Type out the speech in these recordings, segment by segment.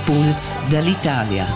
Puls dall'Italia.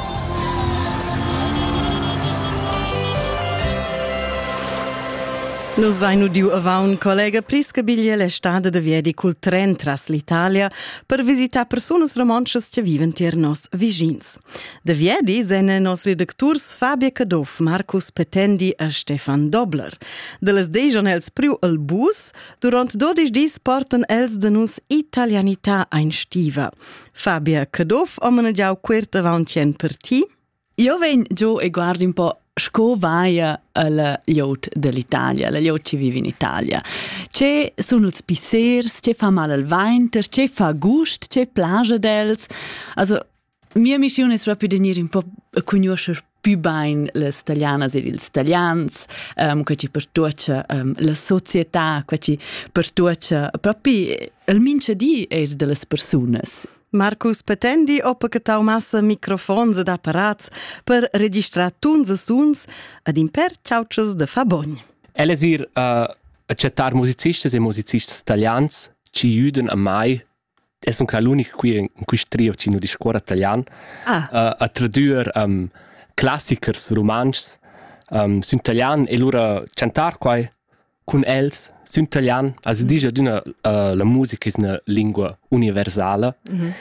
Nos vai nu diu ava un collega prisca biglia l'estada de viedi cul tren tras l'Italia per visitar personas romanches che viven tier nos vigins. De viedi sene nos redacturs Fabia Cadoff, Marcus Petendi e Stefan Dobler. De les dejan els priu al bus, durant 12 dis porten els de nus italianità ein stiva. Fabia Cadoff, omenagiau quert ava un cien per ti? Io ven giù e guardo un po' sco vaia allagliot dell'Italia, lagliot che vive in Italia. C'è sono ils pissers, c'è fa mal al veinter, c'è fa gust, c'è plage dels. Also, mia missione è proprio di venire un po' a conoscere più bene le italianas e ils italians, che ci pertuccia la società, che ci pertuccia proprio il mince di delle persone. Marcus Petendi oppacatau massa microfons ed apparats per registrar tuns e suns ad imper ciauches de fa bogn. Elesir accettar musicistas e musicistas italians ci aiutan a mai, è un cal l'unico qui in questo trio ci nu di scuola italian, a tradurre classicers romans su italian e loro cantar quai con els su italian, also dice d'una la musica è una lingua universale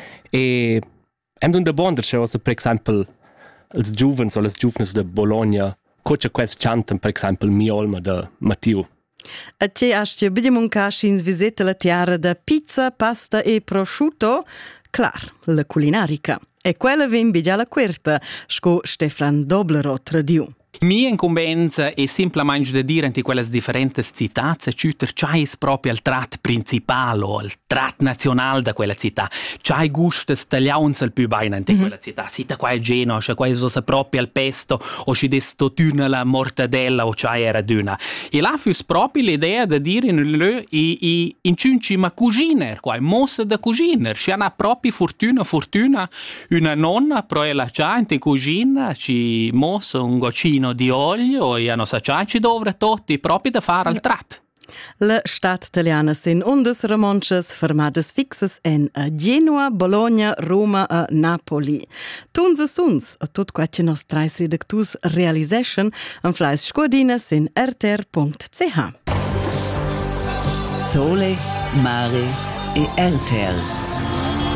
e hem d'un da bonder c'è also per esempio els giovens o les giovnes de Bologna cocha quest chantan per esempio Mi Olma de Mattiu. A ce asce bidim un cascins visita la tiara da pizza, pasta e prosciutto, clar, la culinarica. E quella vem bigia la querta, sco Stefan Doblero tradiu. Mia incumbenza è semplicemente di dire in quelle differenti città c'è proprio il tratto principale o il tratto nazionale di quella città. C'è gusto tagliaunza il più bene in quella città. Città qua è Genoa, c'è qua è proprio il pesto o c'è desto tuna la mortadella o c'è era duna. E là fu proprio l'idea di dire in cinci ma cuciner, qua mossa da cuciner. C'è una propria fortuna, una nonna però la c'ha in cucina, ci mossa un goccino di olio e hanno ci dovre tutti proprio da fare al tratto. La stat italiana sin undes romanches fermades fixes en a Genua, Bologna, Roma e Napoli. Tuns e suns a tot quace nos trais redactus realisation en fleis scodina sin rtr.ch. Sole, mare e RTR.